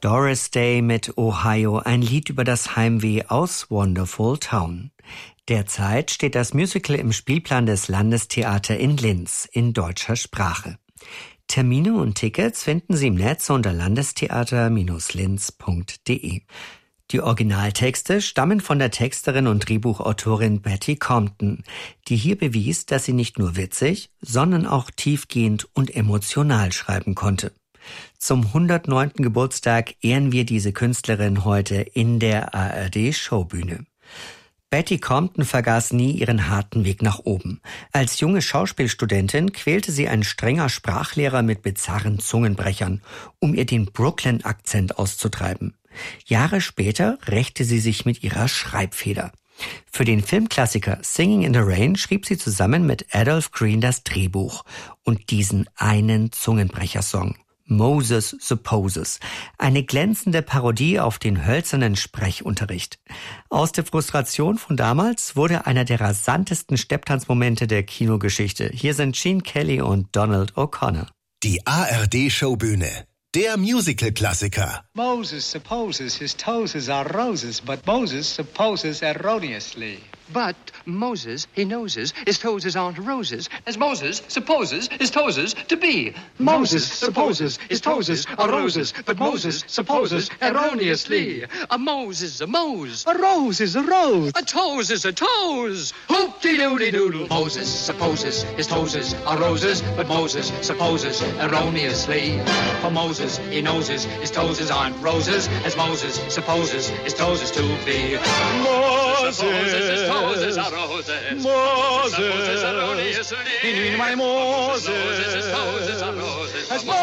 Doris Day mit Ohio, ein Lied über das Heimweh aus Wonderful Town. Derzeit steht das Musical im Spielplan des Landestheater in Linz in deutscher Sprache. Termine und Tickets finden Sie im Netz unter landestheater-linz.de. Die Originaltexte stammen von der Texterin und Drehbuchautorin Betty Compton, die hier bewies, dass sie nicht nur witzig, sondern auch tiefgehend und emotional schreiben konnte. Zum 109. Geburtstag ehren wir diese Künstlerin heute in der ARD-Showbühne. Betty Compton vergaß nie ihren harten Weg nach oben. Als junge Schauspielstudentin quälte sie ein strenger Sprachlehrer mit bizarren Zungenbrechern, um ihr den Brooklyn-Akzent auszutreiben. Jahre später rächte sie sich mit ihrer Schreibfeder. Für den Filmklassiker Singing in the Rain schrieb sie zusammen mit Adolph Green das Drehbuch und diesen einen Zungenbrechersong. Moses Supposes, eine glänzende Parodie auf den hölzernen Sprechunterricht. Aus der Frustration von damals wurde einer der rasantesten Stepptanzmomente der Kinogeschichte. Hier sind Gene Kelly und Donald O'Connor. Die ARD-Showbühne, der Musical-Klassiker. Moses supposes his toes are roses, but Moses supposes erroneously. But Moses, he noses, his toes aren't roses, as Moses supposes his toes to be. Moses supposes his toes are roses, but Moses supposes erroneously. A Moses, a Mose. A rose is a rose. A toes is a toes. Hoop-de-doodle-doodle. Moses supposes his toes are roses, but Moses supposes erroneously. For Moses, he noses, his toes aren't roses, as Moses supposes his toes to be. Moses supposes his toes are roses. Moses Supposes erroneously. in my Moses Moses, his toes are roses. As